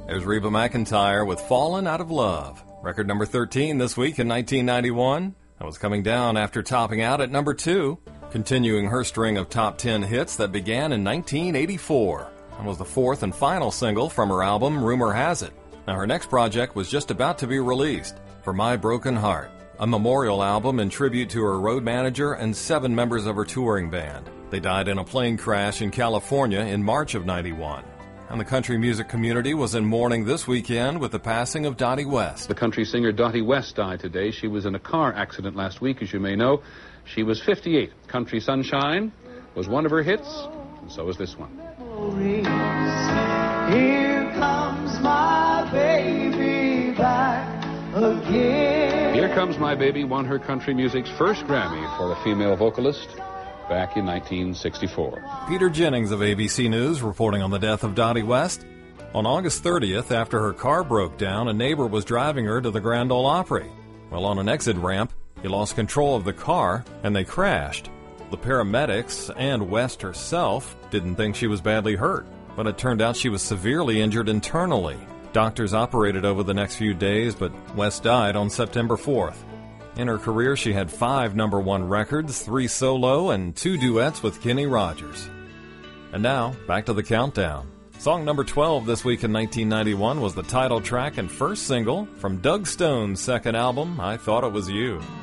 There's Reba McEntire with Fallen Out of Love. Record number 13 this week in 1991. That was coming down after topping out at number 2, continuing her string of top 10 hits that began in 1984, and was the fourth and final single from her album Rumor Has It. Now her next project was just about to be released, For My Broken Heart, a memorial album in tribute to her road manager and 7 members of her touring band. They died in a plane crash in California in March of 91. And the country music community was in mourning this weekend with the passing of Dottie West. The country singer Dottie West died today. She was in a car accident last week, as you may know. She was 58. Country Sunshine was one of her hits, and so is this one. Here comes my baby back again. Here Comes My Baby won her country music's first Grammy for a female vocalist back in 1964. Peter Jennings of ABC News reporting on the death of Dottie West. On August 30th, after her car broke down, a neighbor was driving her to the Grand Ole Opry. Well, on an exit ramp, he lost control of the car and they crashed. The paramedics and West herself didn't think she was badly hurt, but it turned out she was severely injured internally. Doctors operated over the next few days, but West died on September 4th. In her career, she had 5 number 1 records, 3 solo, and 2 duets with Kenny Rogers. And now, back to the countdown. Song number 12 this week in 1991 was the title track and first single from Doug Stone's second album, I Thought It Was You.